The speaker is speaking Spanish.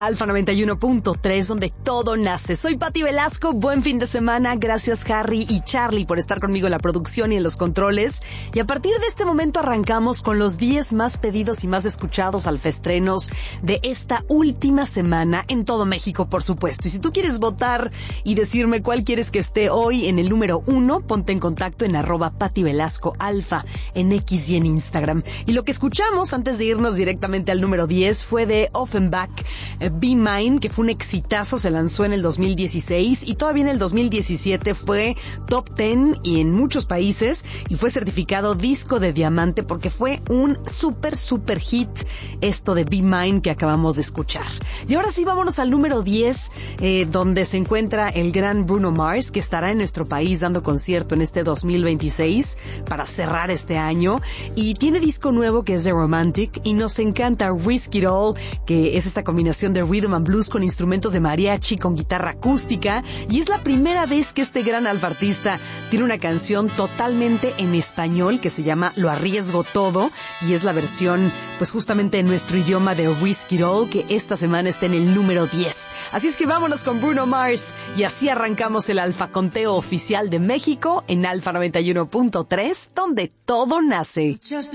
Alfa 91.3, donde todo nace. Soy Pati Velasco, buen fin de semana. Gracias Harry y Charlie por estar conmigo en la producción y en los controles. Y a partir de este momento arrancamos con los 10 más pedidos y más escuchados alfaestrenos de esta última semana en todo México, por supuesto. Y si tú quieres votar y decirme cuál quieres que esté hoy en el número 1, ponte en contacto en @PatiVelascoAlfa en X y en Instagram. Y lo que escuchamos antes de irnos directamente al número 10 fue de Offenbach, Be Mine, que fue un exitazo, se lanzó en el 2016 y todavía en el 2017 fue top 10 y en muchos países y fue certificado disco de diamante porque fue un super hit esto de Be Mine que acabamos de escuchar. Y ahora sí, vámonos al número 10, donde se encuentra el gran Bruno Mars, que estará en nuestro país dando concierto en este 2026 para cerrar este año, y tiene disco nuevo que es The Romantic y nos encanta Risk It All, que es esta combinación de rhythm and blues con instrumentos de mariachi, con guitarra acústica, y es la primera vez que este gran alfa artista tiene una canción totalmente en español que se llama Lo Arriesgo Todo, y es la versión pues justamente en nuestro idioma de Risk It All, que esta semana está en el número 10. Así es que vámonos con Bruno Mars y así arrancamos el Alfa Conteo oficial de México en Alfa 91.3, donde todo nace.